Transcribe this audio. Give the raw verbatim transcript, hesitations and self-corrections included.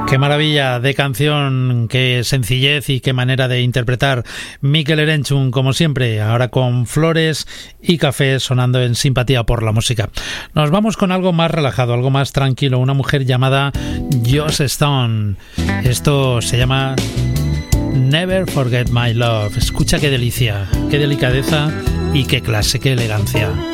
Qué maravilla de canción, qué sencillez y qué manera de interpretar Mikel Erentzun, como siempre, ahora con Flores y Café sonando en Simpatía por la Música. Nos vamos con algo más relajado, algo más tranquilo, una mujer llamada Joss Stone. Esto se llama Never Forget My Love. Escucha qué delicia, qué delicadeza y qué clase, qué elegancia.